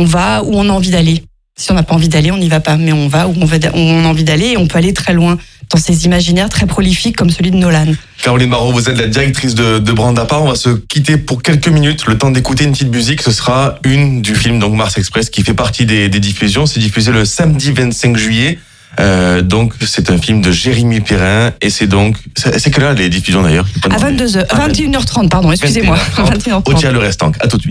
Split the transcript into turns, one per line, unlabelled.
on va où on a envie d'aller. Si on n'a pas envie d'aller, on n'y va pas, mais on va où on a envie d'aller et on peut aller très loin dans ces imaginaires très prolifiques comme celui de Nolan.
Caroline Marot, vous êtes la directrice de Brandapart. On va se quitter pour quelques minutes, le temps d'écouter une petite musique. Ce sera une du film donc Mars Express qui fait partie des diffusions. C'est diffusé le samedi 25 juillet. Donc c'est un film de Jérémy Perrin et c'est que là les diffusions d'ailleurs.
À 21h30, pardon, excusez-moi.
21h30. Au tiers le restant. À tout de suite.